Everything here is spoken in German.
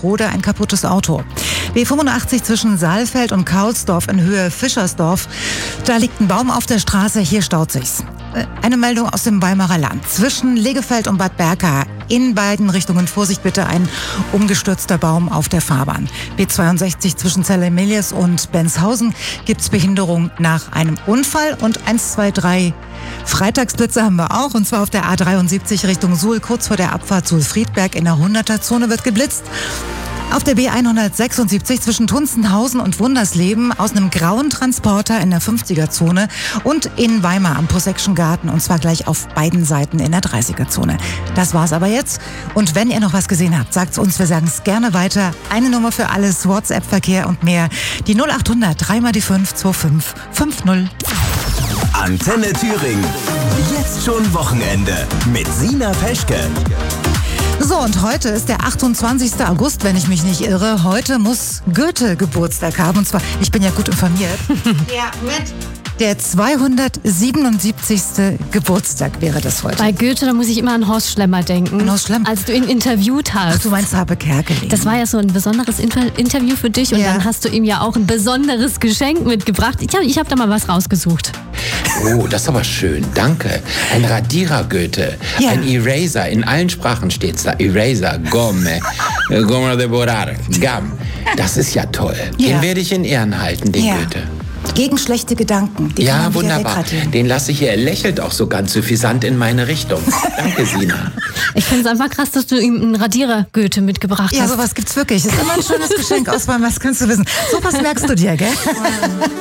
Rode ein kaputtes Auto. B85 zwischen Saalfeld und Kaulsdorf in Höhe Fischersdorf. Da liegt ein Baum auf der Straße, hier staut sich's. Eine Meldung aus dem Weimarer Land. Zwischen Legefeld und Bad Berka in beiden Richtungen, Vorsicht bitte, ein umgestürzter Baum auf der Fahrbahn. B62 zwischen Zelle-Melies und Benshausen gibt's Behinderung nach einem Unfall. Und 1, 2, 3 Freitagsblitze haben wir auch, und zwar auf der A73 Richtung Suhl, kurz vor der Abfahrt Suhl-Friedberg in der 100er-Zone wird geblitzt. Auf der B176 zwischen Tunzenhausen und Wundersleben aus einem grauen Transporter in der 50er-Zone und in Weimar am Prosection Garten, und zwar gleich auf beiden Seiten in der 30er-Zone. Das war's aber jetzt. Und wenn ihr noch was gesehen habt, sagt's uns, wir sagen es gerne weiter. Eine Nummer für alles, WhatsApp-Verkehr und mehr. Die 0800 3 mal die 5 25 50. Antenne Thüringen. Jetzt schon Wochenende mit Sina Peschke. So, und heute ist der 28. August, wenn ich mich nicht irre. Heute muss Goethe Geburtstag haben. Und zwar, ich bin ja gut informiert. Der 277. Geburtstag wäre das heute. Bei Goethe, da muss ich immer an Horst Schlemmer denken. An Horst Schlemmer? Als du ihn interviewt hast. Ach, du meinst Habe Kerkeling. Das war ja so ein besonderes Interview für dich, und Ja. dann hast du ihm ja auch ein besonderes Geschenk mitgebracht. Ich hab da mal was rausgesucht. Oh, das ist aber schön, danke. Ein Radierer Goethe, Ja. ein Eraser, in allen Sprachen steht's da. Eraser, Gomme, Gomme de Borrar, Gam. Das ist ja toll. Ja. Den werde ich in Ehren halten, den Ja. Goethe. Gegen schlechte Gedanken. Die kann Ja, man wieder wunderbar. wegradieren. Den lasse ich hier. Er lächelt auch so ganz suffisant in meine Richtung. Danke, Sina. Ich finde es einfach krass, dass du ihm einen Radierer Goethe mitgebracht Ja, hast. sowas gibt's wirklich. Ist immer ein schönes Geschenk aus, was kannst du wissen. Sowas merkst du dir, gell?